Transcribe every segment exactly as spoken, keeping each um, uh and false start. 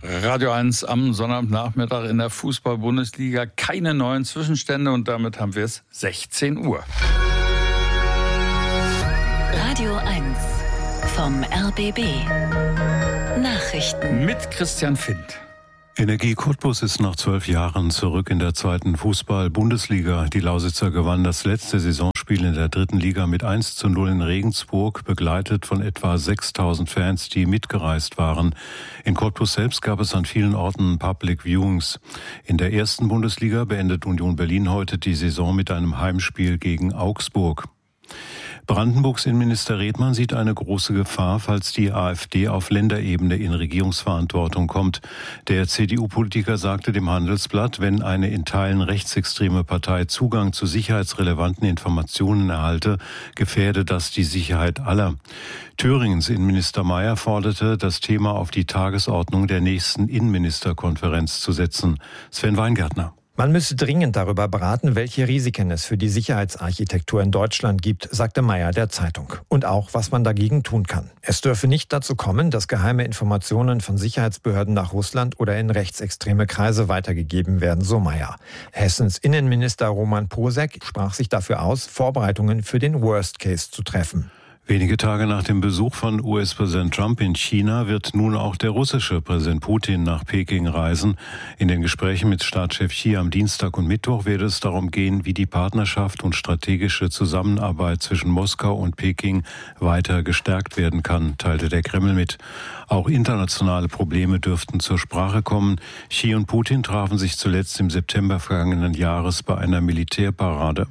Radio eins am Sonnabendnachmittag in der Fußball-Bundesliga. Keine neuen Zwischenstände und damit haben wir es sechzehn Uhr. Radio eins vom R B B. Nachrichten mit Christian Findt. Energie Cottbus ist nach zwölf Jahren zurück in der zweiten Fußball-Bundesliga. Die Lausitzer gewannen das letzte Saisonspiel in der dritten Liga mit eins zu null in Regensburg, begleitet von etwa sechstausend Fans, die mitgereist waren. In Cottbus selbst gab es an vielen Orten Public Viewings. In der ersten Bundesliga beendet Union Berlin heute die Saison mit einem Heimspiel gegen Augsburg. Brandenburgs Innenminister Redmann sieht eine große Gefahr, falls die AfD auf Länderebene in Regierungsverantwortung kommt. Der C D U-Politiker sagte dem Handelsblatt, wenn eine in Teilen rechtsextreme Partei Zugang zu sicherheitsrelevanten Informationen erhalte, gefährde das die Sicherheit aller. Thüringens Innenminister Mayer forderte, das Thema auf die Tagesordnung der nächsten Innenministerkonferenz zu setzen. Sven Weingärtner. Man müsse dringend darüber beraten, welche Risiken es für die Sicherheitsarchitektur in Deutschland gibt, sagte Mayer der Zeitung. Und auch, was man dagegen tun kann. Es dürfe nicht dazu kommen, dass geheime Informationen von Sicherheitsbehörden nach Russland oder in rechtsextreme Kreise weitergegeben werden, so Mayer. Hessens Innenminister Roman Posek sprach sich dafür aus, Vorbereitungen für den Worst Case zu treffen. Wenige Tage nach dem Besuch von U S-Präsident Trump in China wird nun auch der russische Präsident Putin nach Peking reisen. In den Gesprächen mit Staatschef Xi am Dienstag und Mittwoch wird es darum gehen, wie die Partnerschaft und strategische Zusammenarbeit zwischen Moskau und Peking weiter gestärkt werden kann, teilte der Kreml mit. Auch internationale Probleme dürften zur Sprache kommen. Xi und Putin trafen sich zuletzt im September vergangenen Jahres bei einer Militärparade.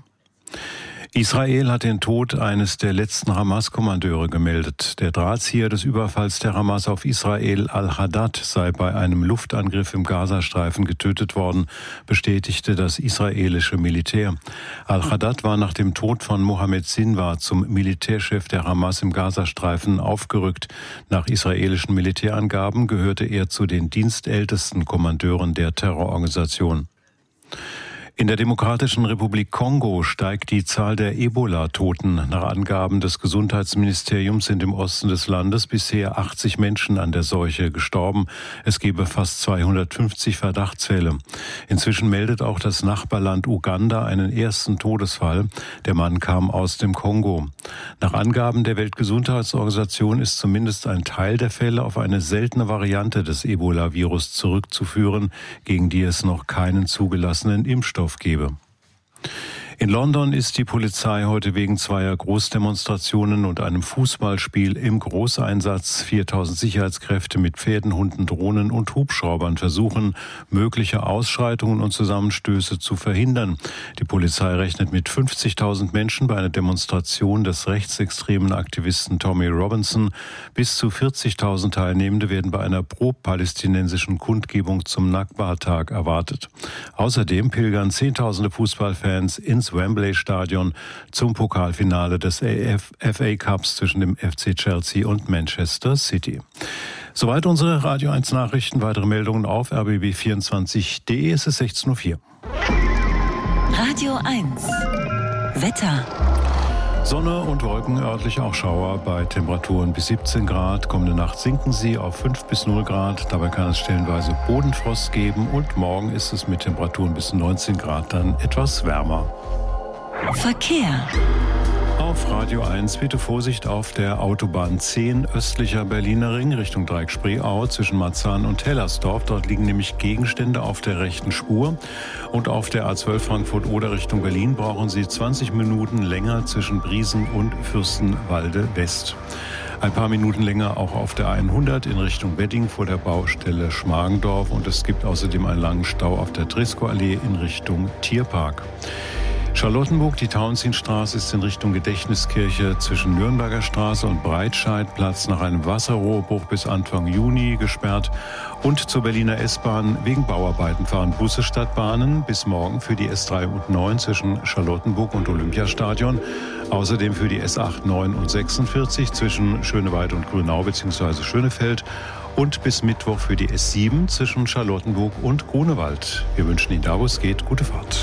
Israel hat den Tod eines der letzten Hamas-Kommandeure gemeldet. Der Drahtzieher des Überfalls der Hamas auf Israel, Al-Haddad, sei bei einem Luftangriff im Gazastreifen getötet worden, bestätigte das israelische Militär. Al-Haddad war nach dem Tod von Mohammed Sinwar zum Militärchef der Hamas im Gazastreifen aufgerückt. Nach israelischen Militärangaben gehörte er zu den dienstältesten Kommandeuren der Terrororganisation. In der Demokratischen Republik Kongo steigt die Zahl der Ebola-Toten. Nach Angaben des Gesundheitsministeriums sind im Osten des Landes bisher achtzig Menschen an der Seuche gestorben. Es gebe fast zweihundertfünfzig Verdachtsfälle. Inzwischen meldet auch das Nachbarland Uganda einen ersten Todesfall. Der Mann kam aus dem Kongo. Nach Angaben der Weltgesundheitsorganisation ist zumindest ein Teil der Fälle auf eine seltene Variante des Ebola-Virus zurückzuführen, gegen die es noch keinen zugelassenen Impfstoff gebe. In London ist die Polizei heute wegen zweier Großdemonstrationen und einem Fußballspiel im Großeinsatz. viertausend Sicherheitskräfte mit Pferden, Hunden, Drohnen und Hubschraubern versuchen, mögliche Ausschreitungen und Zusammenstöße zu verhindern. Die Polizei rechnet mit fünfzigtausend Menschen bei einer Demonstration des rechtsextremen Aktivisten Tommy Robinson. Bis zu vierzigtausend Teilnehmende werden bei einer pro-palästinensischen Kundgebung zum Nakba-Tag erwartet. Außerdem pilgern zehntausende Fußballfans ins Wembley-Stadion zum Pokalfinale des F A Cups zwischen dem F C Chelsea und Manchester City. Soweit unsere Radio eins Nachrichten. Weitere Meldungen auf r b b vierundzwanzig punkt d e. Es ist sechzehn Uhr vier. Radio eins Wetter. Sonne und Wolken, örtlich auch Schauer bei Temperaturen bis siebzehn Grad. Kommende Nacht sinken sie auf fünf bis null Grad. Dabei kann es stellenweise Bodenfrost geben. Und morgen ist es mit Temperaturen bis neunzehn Grad dann etwas wärmer. Verkehr. Auf Radio eins bitte Vorsicht auf der Autobahn zehn östlicher Berliner Ring Richtung Dreieck-Spreeau zwischen Marzahn und Hellersdorf. Dort liegen nämlich Gegenstände auf der rechten Spur. Und auf der A zwölf Frankfurt-Oder Richtung Berlin brauchen Sie zwanzig Minuten länger zwischen Briesen und Fürstenwalde West. Ein paar Minuten länger auch auf der hundert in Richtung Wedding vor der Baustelle Schmargendorf. Und es gibt außerdem einen langen Stau auf der Triskoallee in Richtung Tierpark. Charlottenburg, die Tauentzienstraße ist in Richtung Gedächtniskirche zwischen Nürnberger Straße und Breitscheidplatz nach einem Wasserrohrbruch bis Anfang Juni gesperrt. Und zur Berliner S-Bahn wegen Bauarbeiten fahren Busse statt Bahnen bis morgen für die S drei und neun zwischen Charlottenburg und Olympiastadion. Außerdem für die S acht, neun und sechsundvierzig zwischen Schöneweide und Grünau bzw. Schönefeld. Und bis Mittwoch für die S sieben zwischen Charlottenburg und Grunewald. Wir wünschen Ihnen da, wo es geht, gute Fahrt.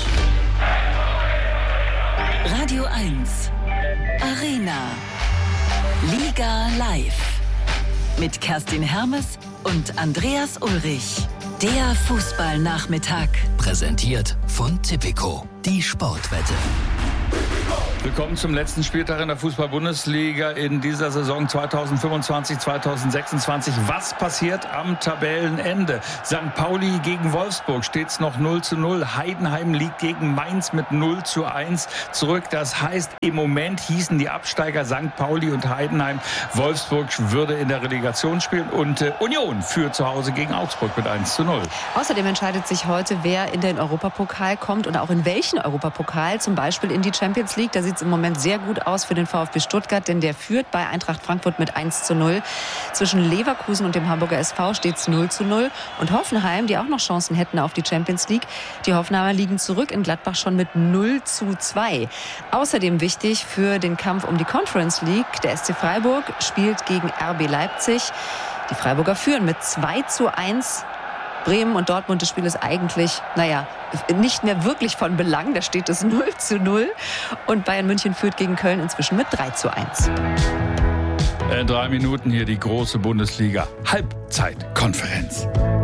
Radio eins Arena Liga live mit Kerstin Hermes und Andreas Ulrich. Der Fußballnachmittag. Präsentiert von Tipico, die Sportwette. Willkommen zum letzten Spieltag in der Fußball-Bundesliga in dieser Saison zweitausendfünfundzwanzig zweitausendsechsundzwanzig. Was passiert am Tabellenende? Sankt Pauli gegen Wolfsburg steht's noch null zu null. Heidenheim liegt gegen Mainz mit null zu eins zurück. Das heißt, im Moment hießen die Absteiger Sankt Pauli und Heidenheim, Wolfsburg würde in der Relegation spielen und äh, Union führt zu Hause gegen Augsburg mit eins zu null. Außerdem entscheidet sich heute, wer in den Europapokal kommt und auch in welchen Europapokal, zum Beispiel in die Champions League. Da sieht es im Moment sehr gut aus für den VfB Stuttgart, denn der führt bei Eintracht Frankfurt mit eins zu null. Zwischen Leverkusen und dem Hamburger S V steht es null zu null. Und Hoffenheim, die auch noch Chancen hätten auf die Champions League, die Hoffenheimer liegen zurück in Gladbach schon mit null zu zwei. Außerdem wichtig für den Kampf um die Conference League, der S C Freiburg spielt gegen R B Leipzig. Die Freiburger führen mit zwei zu eins. Bremen und Dortmund, das Spiel ist eigentlich, naja, nicht mehr wirklich von Belang. Da steht es null zu null. Und Bayern München führt gegen Köln inzwischen mit drei zu eins. In drei Minuten hier die große Bundesliga. Halbzeitkonferenz.